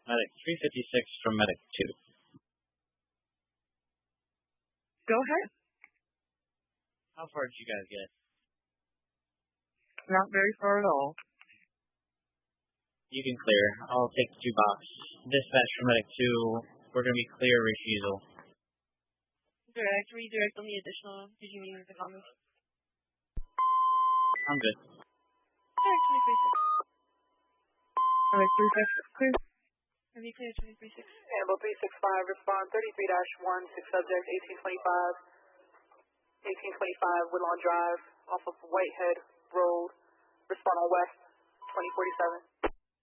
Medic 356 from Medic 2. Go ahead. How far did you guys get? Not very far at all. You can clear. I'll take the 2 box. Dispatch from Medic 2. We're going to be clear refusal. Redirect on the additional. Did you mean the comments? I'm good. Alright, 236. Medic 356, clear. Are you clear, 236? Ambo 365, respond 33-1, 6 subject, 1825 Woodlawn Drive, off of Whitehead Road, respond on west, 2047.